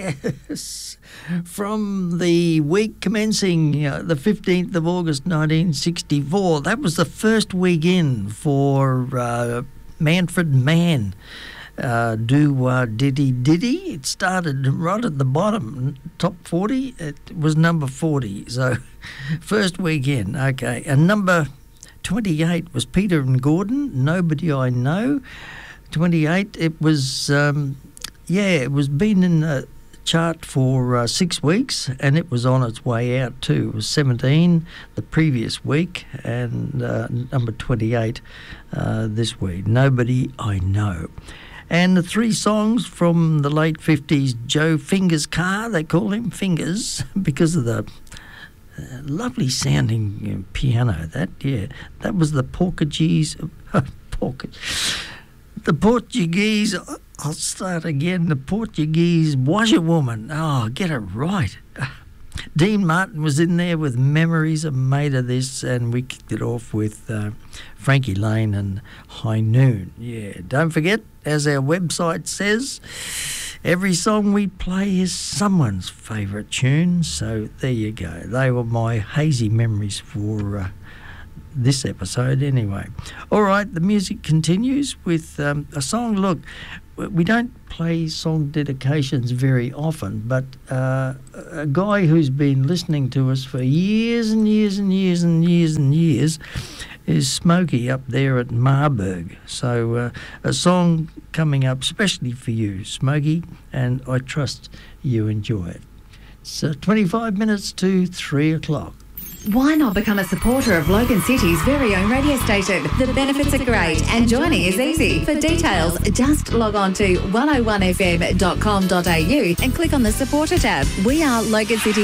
Yes. From the week commencing the 15th of August 1964. That was the first weekend for Manfred Mann. Diddy Diddy. It started right at the bottom, top 40. It was number 40. So first weekend. Okay. And number 28 was Peter and Gordon, Nobody I Know. 28, it was, it was been in the chart for 6 weeks, and it was on its way out too. It was 17 the previous week, and number 28 this week, Nobody I Know. And the 3 songs from the late 50s, Joe Fingers Carr, they call him Fingers because of the lovely sounding piano. That was the Portuguese... The Portuguese, I'll start again, the Portuguese washerwoman. Oh, get it right. Dean Martin was in there with Memories Are Made of This, and we kicked it off with Frankie Lane and High Noon. Yeah, don't forget, as our website says, every song we play is someone's favourite tune, so there you go. They were my hazy memories for... this episode anyway. All right, the music continues with a song. Look, we don't play song dedications very often, but a guy who's been listening to us for years and years and years and years and years is Smokey up there at Marburg. So a song coming up especially for you, Smokey, and I trust you enjoy it. It's 25 minutes to 3 o'clock. Why not become a supporter of Logan City's very own radio station? The benefits are great and joining is easy. For details, just log on to 101fm.com.au and click on the supporter tab. We are Logan City